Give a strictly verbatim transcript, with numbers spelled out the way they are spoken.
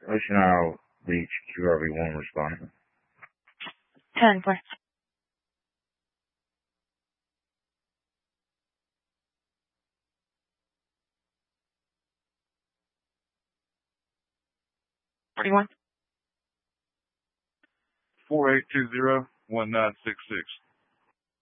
Ocean Isle Beach, Q R V one responding. ten four. forty-one. four eight two zero, one nine six six.